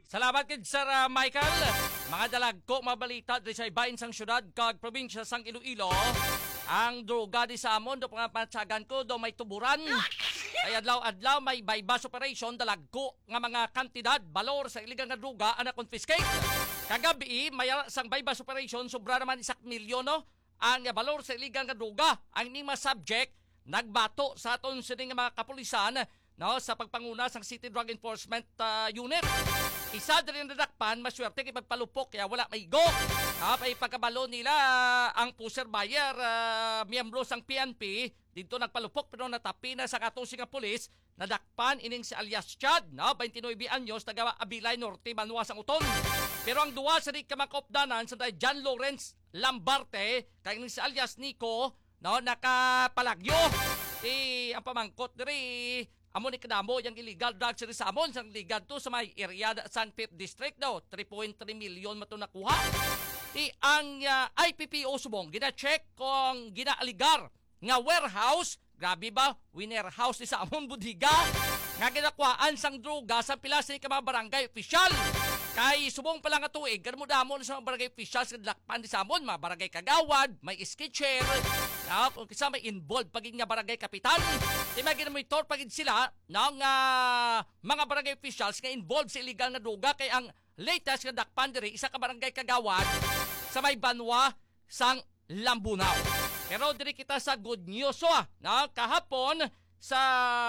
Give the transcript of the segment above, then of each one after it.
Salamat kid Sir Michael. Mga dalagko mabalita diri sa ibahin sang syudad kag probinsya sang Iloilo. Ang droga di sa amon do pangatsagan ko do may tuburan. Ay adlaw-adlaw may bypass operation dalagko nga mga kantidad balor sa iligang nga droga ana confiscate. Kagabi may sang bypass operation sobra naman 1 milyon no. Ang balor sa iligang nga droga ang ning mga subject nagbato sa aton sining mga kapulisan no sa pagpanguna sang City Drug Enforcement Unit. Isa din nadakpan, maswerte kay pagpalupok kaya wala may go. Ay pagkabalo nila ang pusher buyer, miyembro sang PNP, dito nagpalupok pero natapi na sa katusing nga pulis, nadakpan ining si alias Chad, 29 anyos, taga Abilay Norte, Manua sang Uton. Pero ang duwa sa di kamakopdanan sa John Lawrence Lambarte, kay ining si alias Nico, nakapalagyo. Ang pamangkot diri amo ni kadamo yung illegal drugs sa amon sang ligad to sa may area San Pete District daw 3.3 million mato nakuha. Ang IPPO subong gina-check kung ginaaligar nga warehouse, grabe ba, warehouse ni sa amon budiga nga ginakuhaan sang droga sa pilas ni mga barangay official. Kay subong pala nga tuig, kan mo damon sa mga barangay officials nga lakpan di sa amon, mga barangay kagawad, may sketcher, kung kisa may involved pagin nga barangay kapitan. Di may ginamonitor pagin sila ng mga barangay officials nga involved sa illegal nga droga. Kay ang latest nga dakpan diri isa ka barangay kagawad sa may Banwa sang Lambunaw. Pero diri kita sa good news kahapon sa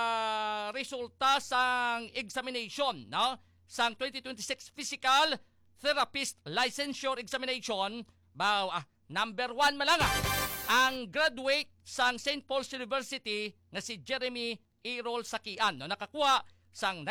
resulta sang examination sang 2026 Physical Therapist Licensure Examination, number 1 malanga ang graduate sang St. Paul's University na si Jeremy Errol Sakian, nakakuha sang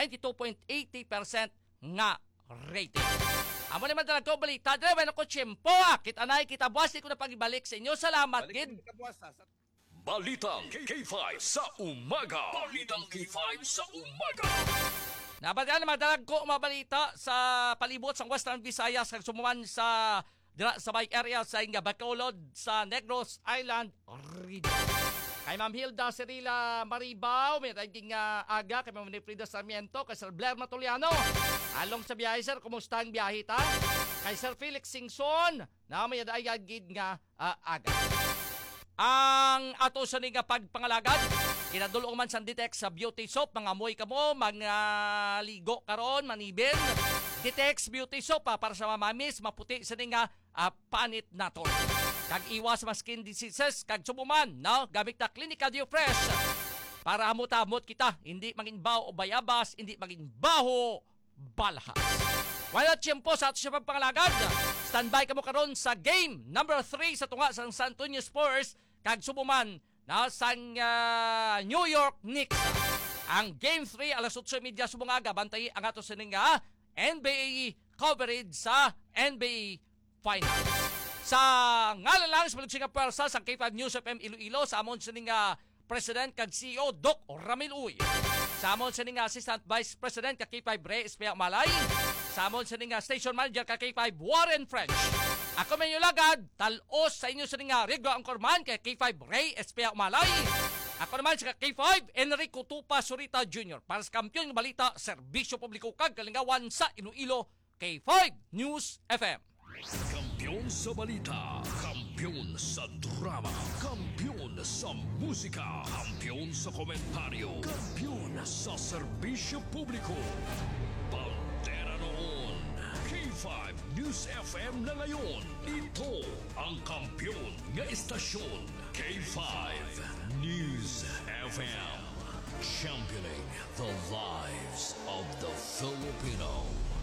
92.80% nga rating. Amo naman talaga ko balita, dre ko tiyempo kita buwas ko na pagibalik sa inyo. Salamat kid. Balitang K5 sa umaga. Balitang K5 sa umaga. Nabalitaan naman dalag ko mabalita sa palibot sa Western Visayas kag sumuman sa may area sa Bacolod sa Negros Island region. Kay Ma'am Hilda Cirila Maribao, may riding aga kay Ma'am Frida Sarmiento, kay Sir Blair Matuliano. Along sa biyahe sir, kumusta ang biyahe ta? Kay Sir Felix Singson, na may adayagid nga aga. Ang ato sa nga pagpangalagad, kinadulong man sa Ditex sa beauty soap, mga amoy ka mo, mga ligo karon, manibin. Ditex beauty soap para sa mamamis, maputi sa nga panit nato. Kag iwas mas skin diseases, kag sumuman, gamit na Clinical Dio Fresh. Para hamot-hamot kita, hindi maging baho o bayabas, hindi maging baho, balhas. Wala tiyempo sa ato sa pagpangalagad. Standby ka mo karon sa game number 3 sa tunga sa San Antonio Spurs, kag sumuman sa New York Knicks. Ang Game 3 alas 8:30 sumungaga, bantay ang ato sa NBA coverage sa NBA Finals. Sa ngalan lang sa Malugsing Pwersa sa K5 News FM Iloilo, sa amon sa President kag CEO Doc Ramil Uy. Sa amon sa Assistant Vice President kag K5 Ray Espea Malay. Sa amon sa Station Manager kag K5 Warren French. Ako may lagad, talos sa inyo sa Rigo Angkorman kay K5 Ray Espea Malay. Ako naman sa K5 Enrico Tupa Surita Jr. Para sa Kampiyon ng Balita, Serbisyo Publiko kag Kalingawan sa Iloilo, K5 News FM. Kampiyon sa balita, kampiyon sa drama, kampiyon sa musika, kampiyon sa komentaryo, kampiyon sa serbisyo publiko. Bandera noon, K5 News FM na ngayon. Ito ang kampiyon nga istasyon, K5 News FM. Championing the lives of the Filipino.